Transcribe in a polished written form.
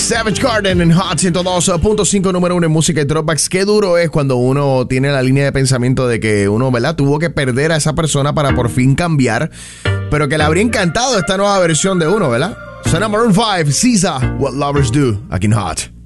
Savage Garden en Hot 102.5, número 1 en música y dropbacks. Qué duro es cuando uno tiene la línea de pensamiento de que uno, ¿verdad?, tuvo que perder a esa persona para por fin cambiar, pero que le habría encantado esta nueva versión de uno, ¿verdad? Suena Maroon 5, SZA, What Lovers Do, aquí en Hot.